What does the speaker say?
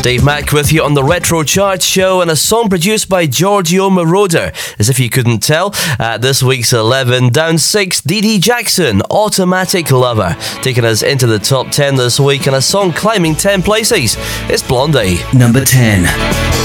Dave Mack with you on the Retro Chart Show, and a song produced by Giorgio Moroder. As if you couldn't tell, at this week's 11, down 6, Dee Dee Jackson, Automatic Lover, taking us into the top 10 this week, and a song climbing 10 places. It's Blondie. Number 10.